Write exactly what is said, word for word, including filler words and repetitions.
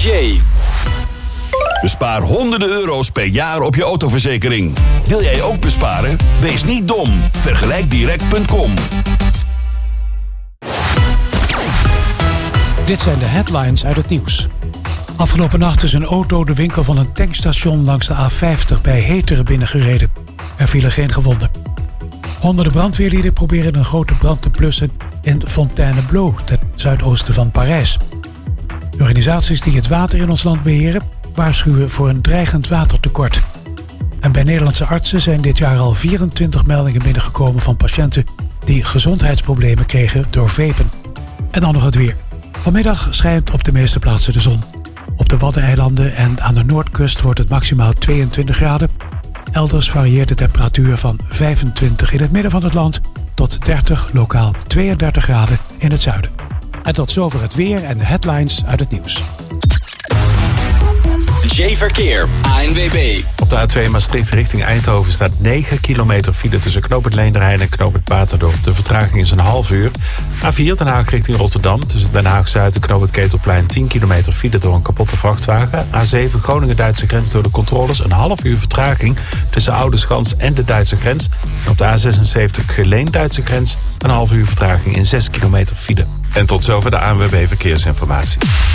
Jay. Bespaar honderden euro's per jaar op je autoverzekering. Wil jij ook besparen? Wees niet dom. vergelijk direct punt com. Dit zijn de headlines uit het nieuws. Afgelopen nacht is een auto de winkel van een tankstation langs de A vijftig bij Heteren binnengereden. Er vielen geen gewonden. Honderden brandweerlieden proberen een grote brand te blussen in Fontainebleau, ten zuidoosten van Parijs. De organisaties die het water in ons land beheren waarschuwen voor een dreigend watertekort. En bij Nederlandse artsen zijn dit jaar al vierentwintig meldingen binnengekomen van patiënten die gezondheidsproblemen kregen door vapen. En dan nog het weer. Vanmiddag schijnt op de meeste plaatsen de zon. Op de Waddeneilanden en aan de noordkust wordt het maximaal tweeëntwintig graden. Elders varieert de temperatuur van vijfentwintig in het midden van het land tot dertig, lokaal tweeëndertig graden in het zuiden. En tot zover het weer en de headlines uit het nieuws. Jay Verkeer, A N W B. Op de A twee Maastricht richting Eindhoven staat negen kilometer file tussen knooppunt Leenderheide en knooppunt Baterdorp. De vertraging is een half uur. A vier Den Haag richting Rotterdam. Tussen Den Haag-Zuid en knooppunt Ketelplein tien kilometer file door een kapotte vrachtwagen. A zeven Groningen-Duitse grens door de controles. Een half uur vertraging tussen Oudeschans en de Duitse grens. En op de A zesenzeventig Geleen-Duitse grens. Een half uur vertraging in zes kilometer file. En tot zover de A N W B Verkeersinformatie.